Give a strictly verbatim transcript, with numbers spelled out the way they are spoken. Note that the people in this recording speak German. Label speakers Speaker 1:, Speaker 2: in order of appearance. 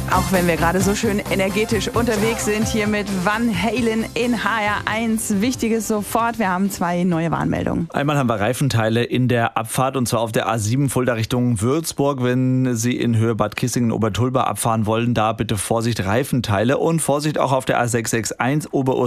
Speaker 1: Auch wenn wir gerade so schön energetisch unterwegs sind, hier mit Van Halen in H R eins. Wichtiges sofort, wir haben zwei neue Warnmeldungen.
Speaker 2: Einmal haben wir Reifenteile in der Abfahrt und zwar auf der A sieben Fulda Richtung Würzburg. Wenn Sie in Höhe Bad Kissingen-Obertulba abfahren wollen, da bitte Vorsicht, Reifenteile und Vorsicht auch auf der A sechs sechs eins Oberursel